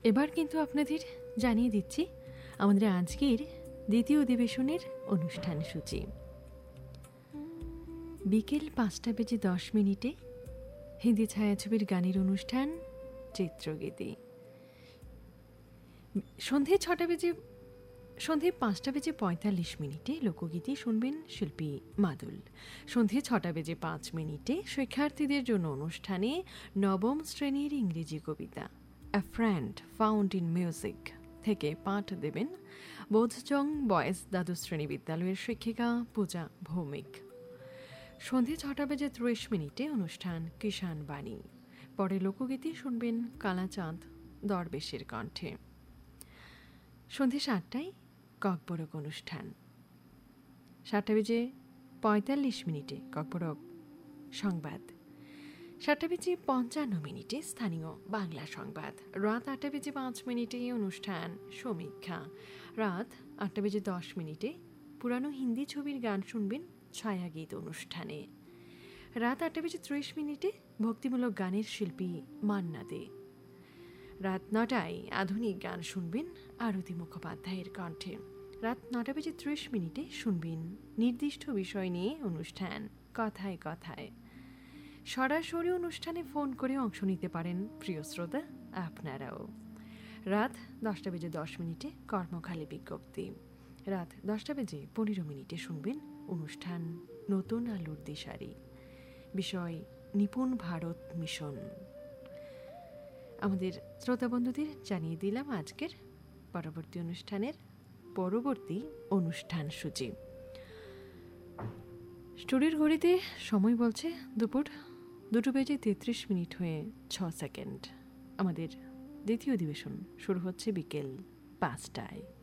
এবার কিন্তু আপনাদের জানিয়ে দিচ্ছি আমাদের আজকের দ্বিতীয় অধিবেশনের অনুষ্ঠান সূচি। বিকেল 5:10 হিন্দি ছায়াছবির গানের অনুষ্ঠান চিত্রগীতি। সন্ধে 5:45 লোকগীতি শুনবেন শিল্পী মাদুল। সন্ধে 6:05 শিক্ষার্থীদের জন্য অনুষ্ঠানে নবম শ্রেণীর ইংরেজি কবিতা A Friend Found in Music থেকে পাঠ দেবেন বোধচং বয়েজ দ্বাদশ শ্রেণী বিদ্যালয়ের শিক্ষিকা পূজা ভৌমিক। সন্ধে 6:30 অনুষ্ঠান কিষাণ বাণী। পরে লোকগীতি শুনবেন কালাচাঁদ দরবেশের কণ্ঠে। সন্ধে 7টায় ককবরক অনুষ্ঠান। 7:45 ককবরক সংবাদ। 7:55 স্থানীয় বাংলা সংবাদ। রাত 8:05 অনুষ্ঠান সমীক্ষা। রাত 8:10 পুরানো হিন্দি ছবির গান শুনবেন ছায়াগীত অনুষ্ঠানে। রাত 8:30 ভক্তিমূলক গানের শিল্পী মান্না দে। রাত 9টায় আধুনিক গান শুনবেন আরতি মুখোপাধ্যায়ের কণ্ঠে। রাত 9:30 শুনবেন নির্দিষ্ট বিষয় নিয়ে অনুষ্ঠান কথায় কথায়। সরাসরি অনুষ্ঠানে ফোন করে অংশ নিতে পারেন প্রিয় শ্রোতা আপনারাও। রাত 10:10 কর্মখালী বিজ্ঞপ্তি। রাত 10:15 শুনবেন অনুষ্ঠান নতুন আলোর দিশারি। বিষয় নিপুণ ভারত মিশন। আমাদের শ্রোতা বন্ধুদের জানিয়ে দিলাম আজকের পরবর্তী অনুষ্ঠানের পরবর্তী অনুষ্ঠান সূচি। স্টুডিওর ঘড়িতে সময় বলছে দুপুর 2:33 হয়ে 6 সেকেন্ড। আমাদের দ্বিতীয় অধিবেশন শুরু হচ্ছে বিকেল 5টায়।